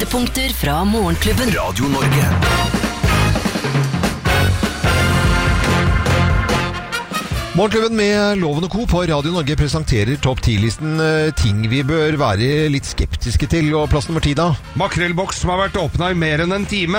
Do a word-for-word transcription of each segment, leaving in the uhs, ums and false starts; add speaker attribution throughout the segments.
Speaker 1: høydepunkter fra Morgenklubben.
Speaker 2: Radio Norge.
Speaker 3: Morgenklubben med Loven og Co. på Radio Norge presenterer topp ti-listen ting vi bør være litt skeptiske til. Og plass nummer ti da?
Speaker 4: Makrellboks som har vært åpnet i mer enn en time.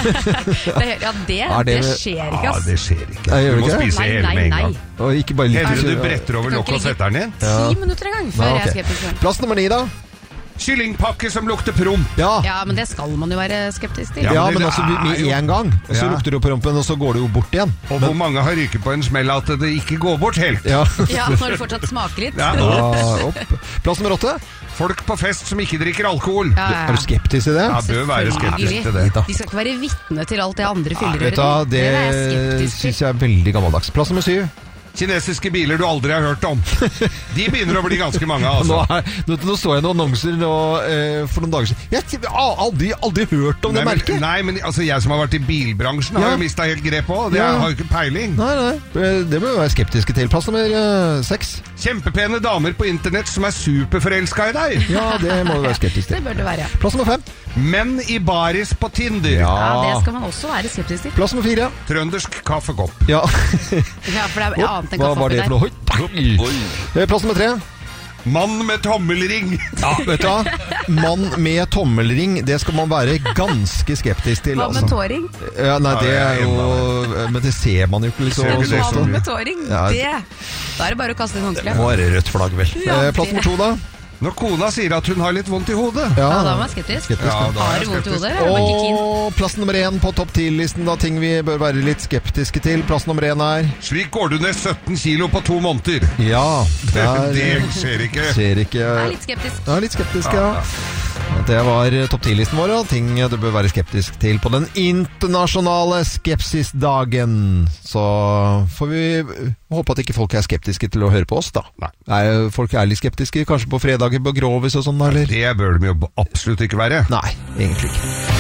Speaker 5: det, ja, det, det, det skjer ikke, ass.
Speaker 4: Ja, det skjer ikke.
Speaker 3: Nei,
Speaker 4: du må
Speaker 3: ikke?
Speaker 4: spise
Speaker 5: nei,
Speaker 4: hele
Speaker 5: nei,
Speaker 4: med en
Speaker 5: nei.
Speaker 4: gang.
Speaker 3: Og ikke bare litt.
Speaker 4: Heller du bretter over lokk og setter den inn.
Speaker 5: Ti ja. minutter en gang før
Speaker 3: ja, okay.
Speaker 5: jeg er skeptisk.
Speaker 3: Plass nummer ni da?
Speaker 4: Kyllingpakke som lukter promp.
Speaker 3: Ja.
Speaker 5: ja, men det skal man jo være skeptisk til.
Speaker 3: Ja,
Speaker 4: Ja,
Speaker 3: men,
Speaker 4: men det
Speaker 3: altså med
Speaker 4: er jo-
Speaker 3: en gang. Og så
Speaker 4: Ja.
Speaker 3: lukter det på rumpen, og så går det jo bort igjen.
Speaker 4: Og hvor mange har ryket på en smell at det ikke går bort helt.
Speaker 3: Ja.
Speaker 5: Ja, når det fortsatt smaker litt.
Speaker 4: Ja.
Speaker 3: Ah, opp. Plass nummer åtte.
Speaker 4: Folk på fest som ikke drikker alkohol.
Speaker 5: Ja, ja,
Speaker 3: Er du skeptisk til det?
Speaker 4: Ja, bør være skeptisk til det.
Speaker 5: De skal ikke være vitne til alt det andre fyller
Speaker 3: Vet du hva, det
Speaker 5: er jeg skeptisk til.
Speaker 3: synes jeg er veldig gammeldags. Plass nummer syv.
Speaker 4: Kinesiske biler du aldri har hørt om. De begynner å bli ganske mange,
Speaker 3: Nå,
Speaker 4: altså.
Speaker 3: er, nå, nå så jeg noen annonser nå, eh, for noen dager siden. Jeg har aldri, aldri hørt om det
Speaker 4: Nei, men,
Speaker 3: merket.
Speaker 4: nei, men altså, jeg som har vært i bilbransjen har
Speaker 3: Ja.
Speaker 4: jo mistet helt grep på. Det
Speaker 3: Ja.
Speaker 4: har jo ikke peiling.
Speaker 3: Nei, nei, det bør vi være skeptiske til. Plass nummer eh, seks.
Speaker 4: Kjempepene damer på internett som er superforelsket i deg.
Speaker 3: Ja, det må vi være skeptiske
Speaker 5: Det
Speaker 3: til.
Speaker 5: bør det være, ja.
Speaker 3: Plass nummer fem.
Speaker 4: Menn i baris på Tinder.
Speaker 5: Ja,
Speaker 3: Ja.
Speaker 5: det skal man også være skeptisk til.
Speaker 3: Plass nummer fire.
Speaker 4: Trøndersk kaffekopp.
Speaker 3: Ja.
Speaker 5: Ja, for det er annet enn
Speaker 3: Hva var
Speaker 5: kaffe
Speaker 3: det
Speaker 5: oppi
Speaker 3: for
Speaker 5: der.
Speaker 3: noe? Oi. Eh, Plass nummer tre.
Speaker 4: Mann med tommelring.
Speaker 3: Ja, vet du hva? Mann med tommelring, det skal man være ganske skeptisk til.
Speaker 5: Hva med
Speaker 3: Altså.
Speaker 5: tåring?
Speaker 3: Ja, nei,
Speaker 4: Ja,
Speaker 3: det er
Speaker 4: det er
Speaker 3: jo Men det ser man jo ikke liksom.
Speaker 4: Ser ikke det
Speaker 3: så
Speaker 4: som-
Speaker 3: ofte.
Speaker 5: Hva med tåring?
Speaker 3: Ja.
Speaker 5: Det. Da er det bare å kaste inn håndkle.
Speaker 3: Må være rødt flagg, vel.
Speaker 5: Ja,
Speaker 3: Eh, Plass
Speaker 5: det-
Speaker 3: nummer to, da?
Speaker 4: Når kona sier at hun har litt vondt i hodet.
Speaker 5: Ja, da er man skeptisk.
Speaker 3: Skeptisk,
Speaker 4: Ja, da er
Speaker 5: Har
Speaker 4: jeg
Speaker 5: du vondt i
Speaker 4: skeptisk.
Speaker 5: hodet? eller er man ikke keen?
Speaker 3: Og plass nummer én på topp ti-listen da, ting vi bør være litt skeptiske til. Plass nummer én er
Speaker 4: Slik går du ned sytten kilo på to måneder.
Speaker 3: Ja, der
Speaker 4: Det skjer ikke.
Speaker 3: ser ikke
Speaker 5: Jeg er litt skeptisk.
Speaker 3: Ja, litt skeptisk, ja. Det var topp ti-listen vår, og ting du bør være skeptisk til på den internasjonale skepsisdagen. Så får vi håpe at ikke folk er skeptiske til å høre på oss, da.
Speaker 4: Nei.
Speaker 3: Nei, folk er litt skeptiske, kanskje på fredager på Grovis og sånn, eller?
Speaker 4: Det bør de jo absolutt ikke være.
Speaker 3: Nei, egentlig ikke.